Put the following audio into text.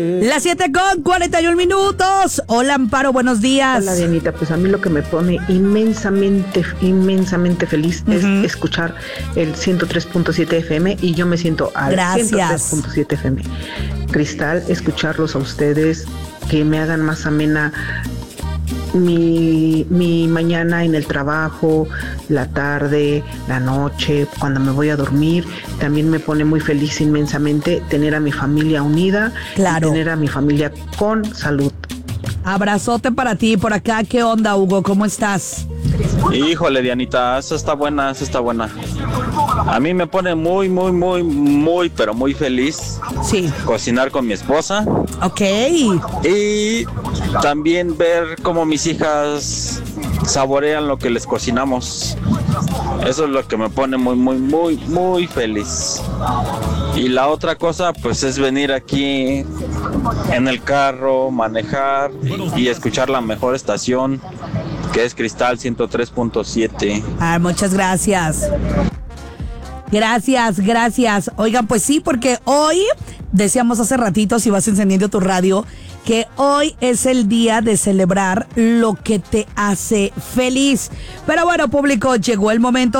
Las 7:41. Hola, Amparo, buenos días. Hola, Dianita. Pues a mí lo que me pone inmensamente feliz es escuchar el 103.7 FM y yo me siento al 103.7 FM. Cristal, escucharlos a ustedes, que me hagan más amena mi mañana en el trabajo, la tarde, la noche, cuando me voy a dormir. También me pone muy feliz inmensamente tener a mi familia unida, claro, y tener a mi familia con salud. Abrazote para ti. Por acá, ¿qué onda, Hugo? ¿Cómo estás? Híjole, Dianita, esa está buena. A mí me pone pero muy feliz. Sí. Cocinar con mi esposa. Ok. Y también ver cómo mis hijas saborean lo que les cocinamos. Eso es lo que me pone muy feliz. Y la otra cosa, pues, es venir aquí en el carro, manejar y escuchar la mejor estación, que es Cristal 103.7. Muchas gracias. Gracias. Oigan, pues sí, porque hoy, decíamos hace ratito, si vas encendiendo tu radio, que hoy es el día de celebrar lo que te hace feliz. Pero bueno, público, llegó el momento